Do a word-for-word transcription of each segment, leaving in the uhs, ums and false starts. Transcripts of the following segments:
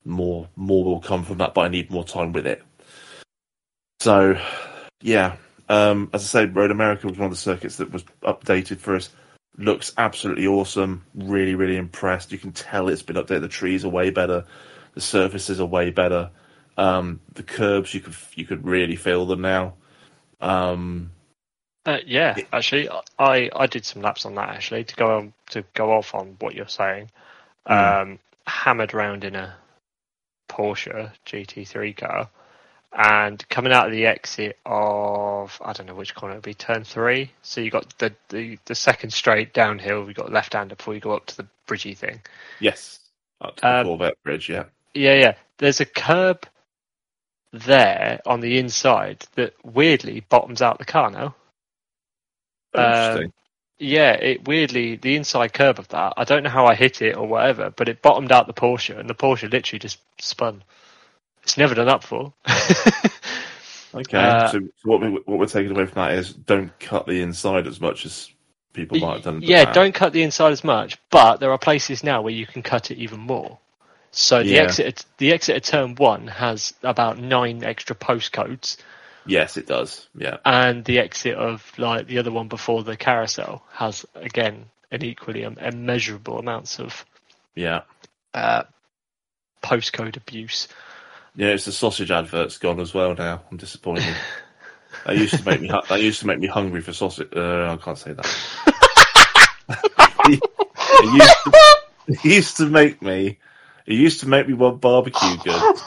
more more will come from that, but I need more time with it. So, yeah, um, as I say, Road America was one of the circuits that was updated for us. Looks absolutely awesome. Really, really impressed. You can tell it's been updated. The trees are way better. The surfaces are way better. Um, the curbs, you could you could really feel them now. Um, uh, yeah, it, actually, I, I did some laps on that actually to go on, to go off on what you're saying. mm. Um, hammered around in a Porsche G T three car, and coming out of the exit of, I don't know which corner it would be, turn three. So you got the, the, the second straight downhill. You got left-hander before you go up to the bridgey thing. Yes, up to the um, Corvette bridge. Yeah, yeah, yeah. There's a curb there on the inside that weirdly bottoms out the car now. oh, interesting. Um, yeah, it weirdly, the inside curb of that, I don't know how I hit it or whatever, but it bottomed out the Porsche, and the Porsche literally just spun. It's never done that before. Okay, uh, so what we what we're taking away from that is don't cut the inside as much as people might have done. Yeah, don't cut the inside as much, but there are places now where you can cut it even more. So the Yeah. exit, the exit of turn one has about nine extra postcodes. Yes, it does. Yeah, And the exit of like the other one before the carousel has again an equally um, immeasurable amounts of yeah, uh, postcode abuse. yeah. It's the sausage advert's gone as well now. I'm disappointed. That used to make me. That used to make me hungry for sausage. Uh, I can't say that. it, used to, it used to make me. It used to make me want barbecue good.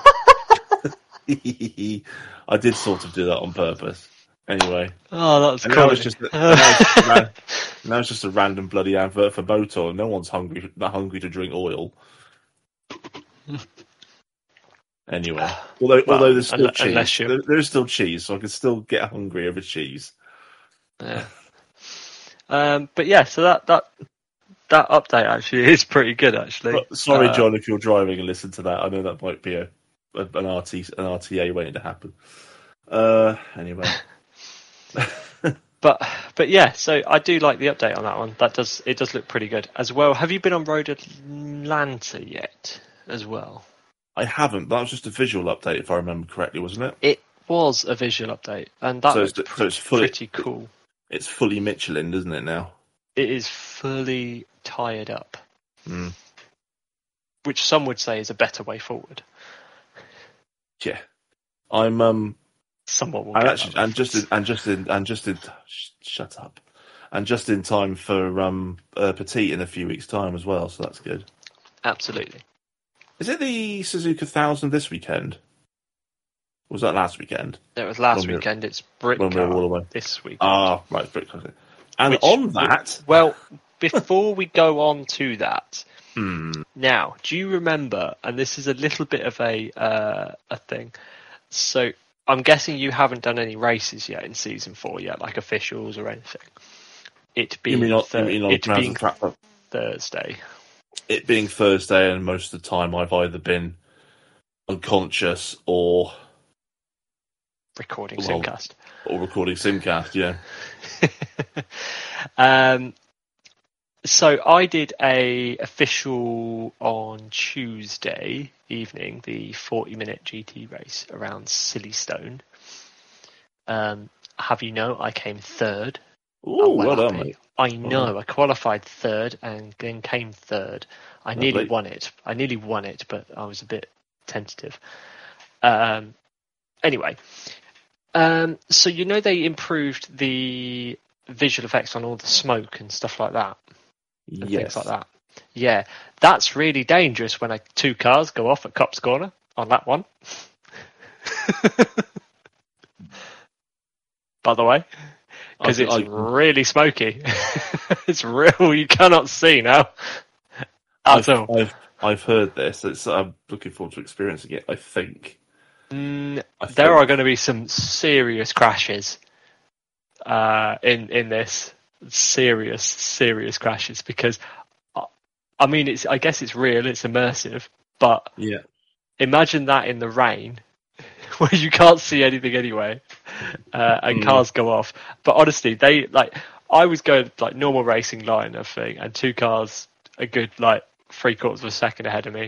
I did sort of do that on purpose. Anyway. Oh, that's and cool. Now it's, just a, now, it's just a, now it's just a random bloody advert for Motor. No one's hungry. Not hungry to drink oil. Anyway, although well, although there's still unless, cheese, unless there, there is still cheese, so I can still get hungry over cheese. Yeah. Um, but yeah, so that that that update actually is pretty good. Actually, but, sorry, uh, John, if you're driving and listen to that, I know that might be a, a an R T an R T A waiting to happen. Uh, anyway. But but yeah, so I do like the update on that one. That does it does look pretty good as well. Have you been on Road Atlanta yet as well? I haven't. That was just a visual update, if I remember correctly, wasn't it? It was a visual update, and that so was it's, pr- so it's fully, pretty cool. It's fully Michelin, isn't it now? It is fully tired up, mm. which some would say is a better way forward. Yeah, I'm um. Somewhat will and get actually, that and just in, and just in, and just in, sh- shut up, and just in time for um uh, Petite in a few weeks' time as well. So that's good. Absolutely. Is it the Suzuka Thousand this weekend? Or was that last weekend? It was last when weekend. We it's Britcar when we were all away. this weekend. Ah, right, Britcar. And Which, on that, well, before we go on to that, hmm. now, do you remember? And this is a little bit of a uh, a thing. So I'm guessing you haven't done any races yet in season four yet, like officials or anything. It being you mean, not, thir- you mean on it being track, Thursday. It being Thursday, and most of the time I've either been unconscious or Recording well, Simcast. Or recording Simcast, yeah. um, so I did a official on Tuesday evening, the forty minute G T race around Silverstone. Um, have you know, I came third. Ooh, well done, mate. I know, I qualified third and then came third. I Lovely. nearly won it. I nearly won it, but I was a bit tentative. Um, anyway, um, so you know they improved the visual effects on all the smoke and stuff like that, and yes. things like that. Yeah, that's really dangerous when I, two cars go off at Cops Corner on that one. By the way. Because it's I, really smoky. It's real. You cannot see now. I've, I've, I've heard this. It's, I'm looking forward to experiencing it, I think. Mm, I there think. are going to be some serious crashes uh, in, in this. Serious, serious crashes. Because, I mean, it's. I guess it's real. It's immersive. But yeah. Imagine that in the rain. Where you can't see anything anyway, uh, and mm. cars go off. But honestly, they like I was going like normal racing line of thing, and two cars a good like three quarters of a second ahead of me.